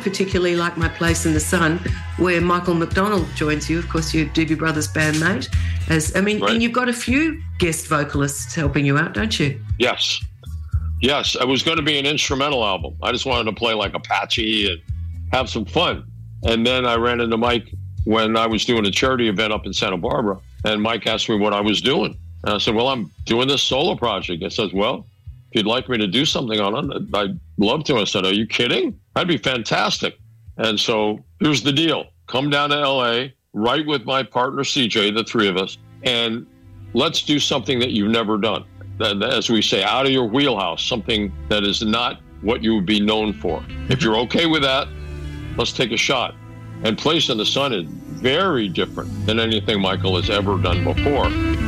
particularly like My Place in the Sun, where Michael McDonald joins you, of course, your Doobie Brothers bandmate. Right. And you've got a few guest vocalists helping you out, don't you? Yes. It was going to be an instrumental album. I just wanted to play like Apache and have some fun. And then I ran into Mike when I was doing a charity event up in Santa Barbara. And Mike asked me what I was doing. And I said, well, I'm doing this solo project. He says, well, if you'd like me to do something on it, I'd love to. I said, are you kidding? That'd be fantastic. And so here's the deal. Come down to LA, write with my partner, CJ, the three of us, and let's do something that you've never done. As we say, out of your wheelhouse, something that is not what you would be known for. If you're okay with that, let's take a shot. And Place in the Sun is very different than anything Michael has ever done before.